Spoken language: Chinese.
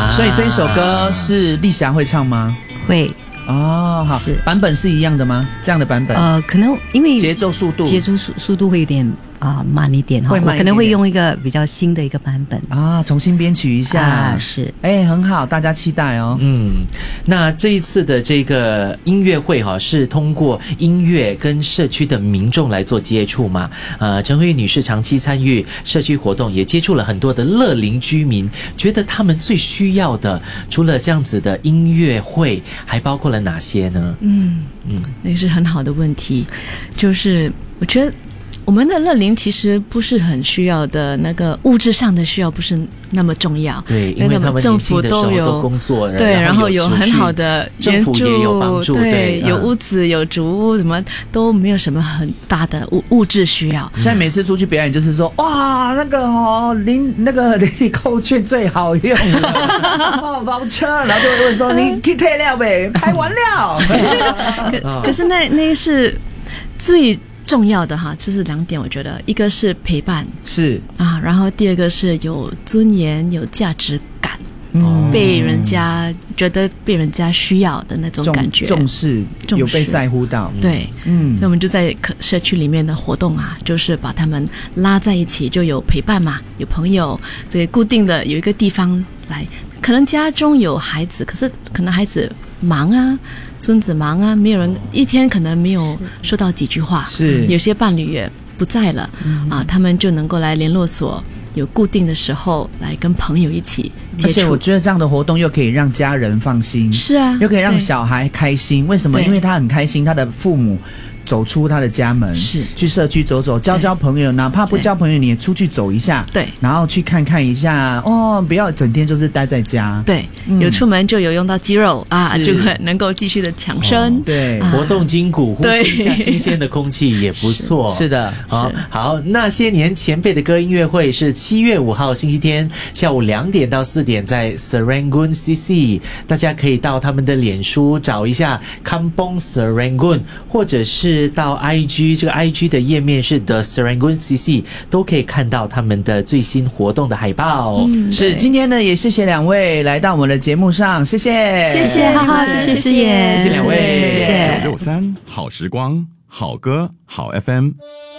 所以这一首歌是丽霞会唱吗？ 会。 哦，好，版本是一样的吗？这样的版本？ 可能因为节奏速度会有点慢一点，我可能会用一个比较新的一个版本重新编曲一下。 是， 很好，大家期待哦。 那这一次的这个音乐会是通过音乐跟社区的民众来做接触嘛。陈慧玉女士长期参与社区活动，也接触了很多的乐龄居民，觉得他们最需要的，除了这样子的音乐会，还包括了哪些呢？ 那是很好的问题，就是我觉得我们的乐龄其实不是很需要的，那个物质上的需要不是那么重要。 对，因为他们年轻的时候都工作， 对，然后有很好的政府也有帮助， 对，有屋子有竹屋，什么都没有什么很大的物质需要。 现在每次出去表演就是说，哇，那个邻里扣券最好用了包车，然后就会问说你去退了呗，开完了。 可是那是最重要的就是2点，我觉得一个是陪伴， 是然后第二个是有尊严、有价值感，被人家觉得被人家需要的那种感觉， 重视，有被在乎到。 对，所以我们就在社区里面的活动就是把他们拉在一起，就有陪伴嘛，有朋友，这固定的有一个地方来。可能家中有孩子，可是可能孩子忙孙子忙没有人一天可能没有说到几句话， 是有些伴侣也不在了他们就能够来联络所，有固定的时候来跟朋友一起接触。 而且我觉得这样的活动又可以让家人放心， 是啊， 又可以让小孩开心。为什么？因为他很开心，他的父母走出他的家门， 是去社区走走，交朋友，哪怕不交朋友你也出去走一下， 对， 然后去看看一下不要整天就是待在家， 对，有出门就有用到肌肉就能够继续的强身， 对， 活动筋骨，呼吸一下新鲜的空气也不错。 是的， 好，那些年前辈的歌音乐会是7月5号星期天下午2点到4点在 Serangoon CC， 大家可以到他们的脸书找一下 Kampong Serangoon， 或者是到 IG， 这个 IG 的页面是 The Serangoon CC， 都可以看到他们的最新活动的海报。 是，今天呢也谢谢2位来到我们的节目上，谢谢， 谢谢浩浩，谢谢诗妍， 谢谢2位， 谢谢963好时光，好歌好 FM。